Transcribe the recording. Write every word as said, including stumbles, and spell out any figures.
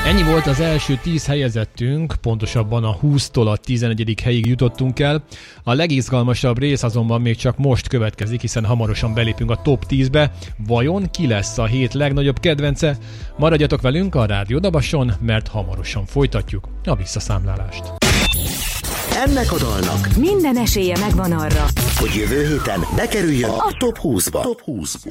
Ennyi volt az első tíz helyezettünk, pontosabban a húsztól a tizenegyedik helyig jutottunk el. A legizgalmasabb rész azonban még csak most következik, hiszen hamarosan belépünk a top tízbe. Vajon ki lesz a hét legnagyobb kedvence? Maradjatok velünk a Rádió Dabason, mert hamarosan folytatjuk a visszaszámlálást. Ennek a dalnak minden esélye megvan arra, hogy jövő héten bekerüljön a top húszba. Top húsz.